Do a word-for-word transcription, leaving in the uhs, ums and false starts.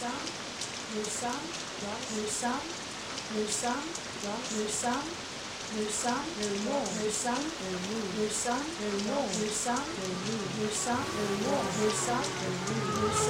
some, there's some, there's some, there's some, there's some, there's some, there's more, there's some, there's some, there's more, there's some, there's some, there's more, there's some, there's some.